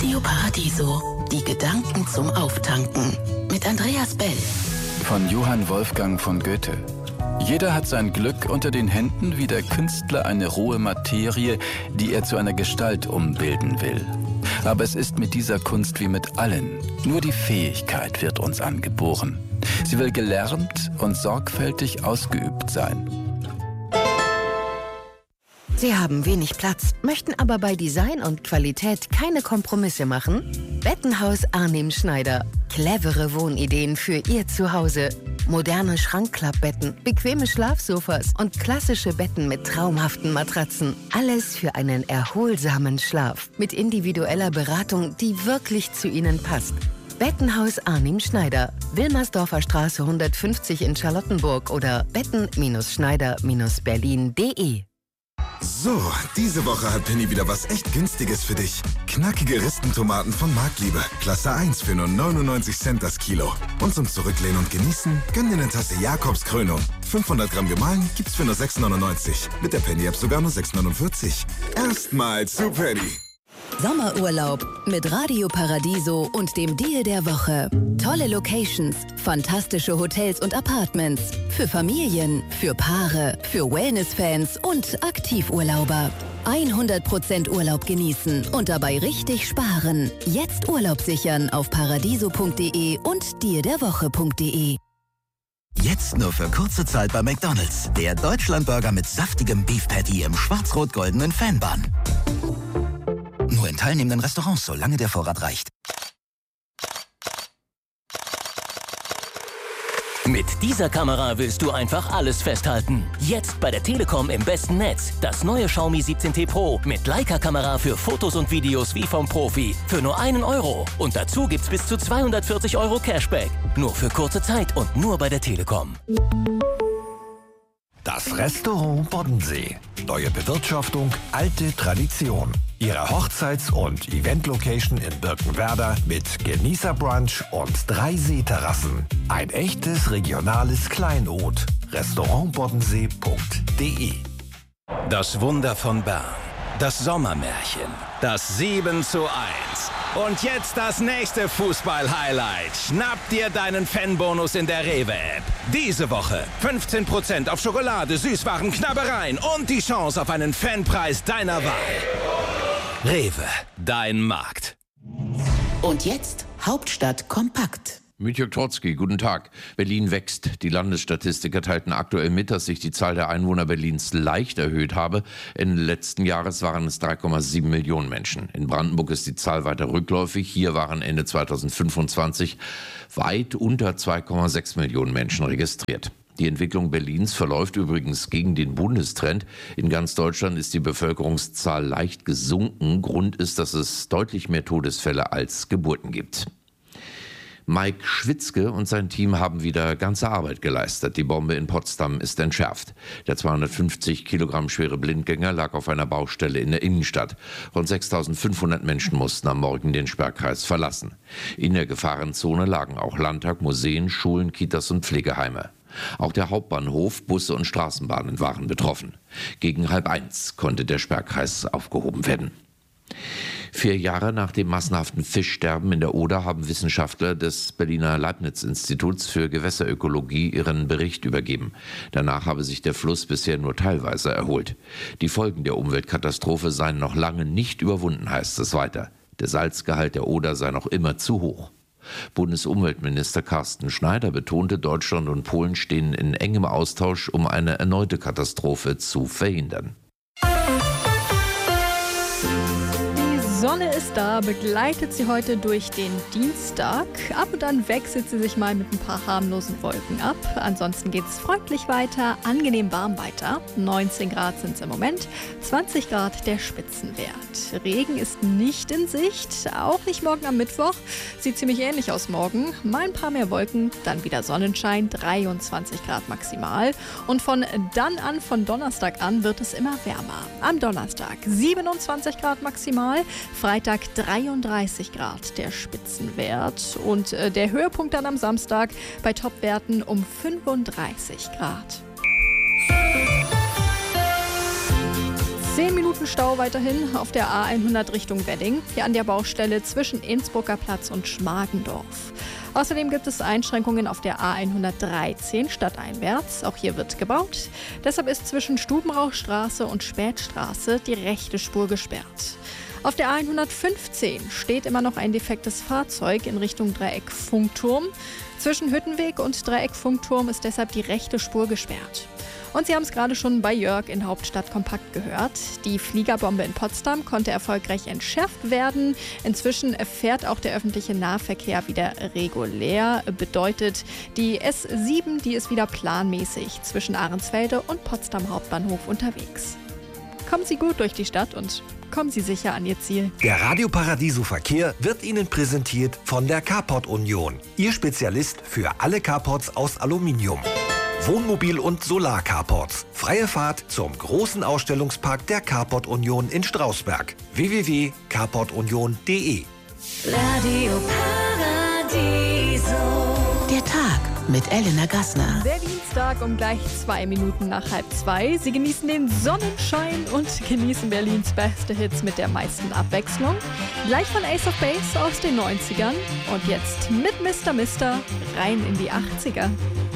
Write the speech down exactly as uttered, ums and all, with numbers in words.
Radio Paradiso, die Gedanken zum Auftanken. Mit Andreas Bell. Von Johann Wolfgang von Goethe. Jeder hat sein Glück unter den Händen wie der Künstler eine rohe Materie, die er zu einer Gestalt umbilden will. Aber es ist mit dieser Kunst wie mit allen. Nur die Fähigkeit wird uns angeboren. Sie will gelernt und sorgfältig ausgeübt sein. Sie haben wenig Platz, möchten aber bei Design und Qualität keine Kompromisse machen? Bettenhaus Arnim Schneider. Clevere Wohnideen für Ihr Zuhause. Moderne Schrankklappbetten, bequeme Schlafsofas und klassische Betten mit traumhaften Matratzen. Alles für einen erholsamen Schlaf. Mit individueller Beratung, die wirklich zu Ihnen passt. Bettenhaus Arnim Schneider. Wilmersdorfer Straße hundertfünfzig in Charlottenburg oder betten Schneider Berlin punkt de. So, diese Woche hat Penny wieder was echt Günstiges für dich. Knackige Ristentomaten von Marktliebe. Klasse eins für nur neunundneunzig Cent das Kilo. Und zum Zurücklehnen und Genießen, gönn dir eine Tasse Jakobskrönung. fünfhundert Gramm gemahlen gibt's für nur sechs neunundneunzig. Mit der Penny-App sogar nur sechs neunundvierzig. Erstmal zu Penny. Sommerurlaub mit Radio Paradiso und dem Deal der Woche. Tolle Locations, fantastische Hotels und Apartments. Für Familien, für Paare, für Wellness-Fans und Aktivurlauber. hundert Prozent Urlaub genießen und dabei richtig sparen. Jetzt Urlaub sichern auf paradiso punkt de und deal der woche punkt de. Jetzt nur für kurze Zeit bei McDonald's. Der Deutschlandburger mit saftigem Beef Patty im schwarz-rot-goldenen Fanbun. Nur in teilnehmenden Restaurants, solange der Vorrat reicht. Mit dieser Kamera willst du einfach alles festhalten. Jetzt bei der Telekom im besten Netz. Das neue Xiaomi siebzehn T Pro mit Leica-Kamera für Fotos und Videos wie vom Profi. Für nur einen Euro. Und dazu gibt's bis zu zweihundertvierzig Euro Cashback. Nur für kurze Zeit und nur bei der Telekom. Das Restaurant Boddensee. Neue Bewirtschaftung, alte Tradition. Ihre Hochzeits- und Event-Location in Birkenwerder mit Genießerbrunch und drei Seeterrassen. Ein echtes regionales Kleinod. restaurant boddensee punkt de. Das Wunder von Bern. Das Sommermärchen. Das sieben zu eins. Und jetzt das nächste Fußball-Highlight. Schnapp dir deinen Fanbonus in der Rewe-App. Diese Woche fünfzehn Prozent auf Schokolade, Süßwaren, Knabbereien und die Chance auf einen Fanpreis deiner Wahl. Rewe, dein Markt. Und jetzt Hauptstadt kompakt. Mit Jörg Trotzki, guten Tag. Berlin wächst. Die Landesstatistiker teilten aktuell mit, dass sich die Zahl der Einwohner Berlins leicht erhöht habe. Ende letzten Jahres waren es drei Komma sieben Millionen Menschen. In Brandenburg ist die Zahl weiter rückläufig. Hier waren Ende zweitausendfünfundzwanzig weit unter zwei Komma sechs Millionen Menschen registriert. Die Entwicklung Berlins verläuft übrigens gegen den Bundestrend. In ganz Deutschland ist die Bevölkerungszahl leicht gesunken. Grund ist, dass es deutlich mehr Todesfälle als Geburten gibt. Mike Schwitzke und sein Team haben wieder ganze Arbeit geleistet. Die Bombe in Potsdam ist entschärft. Der zweihundertfünfzig Kilogramm schwere Blindgänger lag auf einer Baustelle in der Innenstadt. Rund sechstausendfünfhundert Menschen mussten am Morgen den Sperrkreis verlassen. In der Gefahrenzone lagen auch Landtag, Museen, Schulen, Kitas und Pflegeheime. Auch der Hauptbahnhof, Busse und Straßenbahnen waren betroffen. Gegen halb eins konnte der Sperrkreis aufgehoben werden. Vier Jahre nach dem massenhaften Fischsterben in der Oder haben Wissenschaftler des Berliner Leibniz-Instituts für Gewässerökologie ihren Bericht übergeben. Danach habe sich der Fluss bisher nur teilweise erholt. Die Folgen der Umweltkatastrophe seien noch lange nicht überwunden, heißt es weiter. Der Salzgehalt der Oder sei noch immer zu hoch. Bundesumweltminister Carsten Schneider betonte, Deutschland und Polen stehen in engem Austausch, um eine erneute Katastrophe zu verhindern. Die Sonne ist da, begleitet sie heute durch den Dienstag. Ab und an wechselt sie sich mal mit ein paar harmlosen Wolken ab. Ansonsten geht es freundlich weiter, angenehm warm weiter. neunzehn Grad sind es im Moment, zwanzig Grad der Spitzenwert. Regen ist nicht in Sicht, auch nicht morgen am Mittwoch. Sieht ziemlich ähnlich aus morgen. Mal ein paar mehr Wolken, dann wieder Sonnenschein, dreiundzwanzig Grad maximal. Und von dann an, von Donnerstag an, wird es immer wärmer. Am Donnerstag siebenundzwanzig Grad maximal. Freitag dreiunddreißig Grad der Spitzenwert und äh, der Höhepunkt dann am Samstag bei Topwerten um fünfunddreißig Grad. Zehn Minuten Stau weiterhin auf der A hundert Richtung Wedding, hier an der Baustelle zwischen Innsbrucker Platz und Schmargendorf. Außerdem gibt es Einschränkungen auf der A hundertdreizehn stadteinwärts. Auch hier wird gebaut. Deshalb ist zwischen Stubenrauchstraße und Spätstraße die rechte Spur gesperrt. Auf der A hundertfünfzehn steht immer noch ein defektes Fahrzeug in Richtung Dreieck Funkturm. Zwischen Hüttenweg und Dreieck Funkturm ist deshalb die rechte Spur gesperrt. Und Sie haben es gerade schon bei Jörg in Hauptstadt Kompakt gehört. Die Fliegerbombe in Potsdam konnte erfolgreich entschärft werden. Inzwischen fährt auch der öffentliche Nahverkehr wieder regulär. Bedeutet, die S sieben, die ist wieder planmäßig zwischen Ahrensfelde und Potsdam Hauptbahnhof unterwegs. Kommen Sie gut durch die Stadt und kommen Sie sicher an Ihr Ziel. Der Radio Paradiso Verkehr wird Ihnen präsentiert von der Carport Union. Ihr Spezialist für alle Carports aus Aluminium. Wohnmobil- und Solar-Carports. Freie Fahrt zum großen Ausstellungspark der Carport Union in Strausberg. w w w punkt carport union punkt d e. Radio Paradiso. Der Tag mit Elena Gassner. Der Dienstag um gleich zwei Minuten nach halb zwei. Sie genießen den Sonnenschein und genießen Berlins beste Hits mit der meisten Abwechslung. Gleich von Ace of Base aus den neunzigern und jetzt mit Mister Mister rein in die achtziger.